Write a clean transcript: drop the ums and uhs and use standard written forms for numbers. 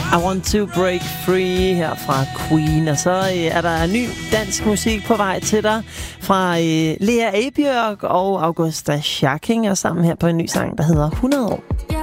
I Want to Break Free her fra Queen. Og så er der ny dansk musik på vej til dig fra Lea Ebjørk og Augusta Schacking, og sammen her på en ny sang, der hedder 100 år.